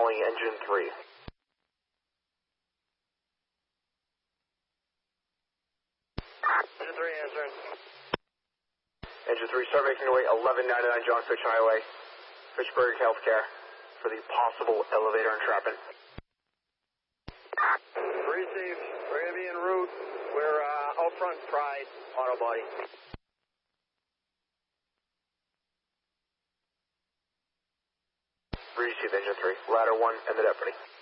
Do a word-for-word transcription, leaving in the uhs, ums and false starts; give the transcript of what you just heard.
calling engine three. Engine three answering. Engine three, start making your way eleven ninety-nine John Fitch Highway, Fitchburg Healthcare, for the possible elevator entrapment. Received. We're going to be en route. We're uh, out front Pride Auto Body. Received, engine three, ladder one and the deputy.